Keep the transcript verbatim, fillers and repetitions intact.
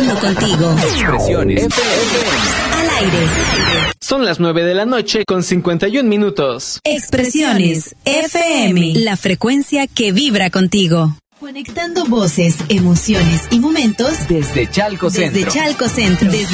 Conectando contigo. Expresiones F M. Al aire. Son las nueve de la noche con cincuenta y un minutos. Expresiones F M. La frecuencia que vibra contigo. Conectando voces, emociones y momentos desde Chalco Centro. Desde Chalco Centro. Desde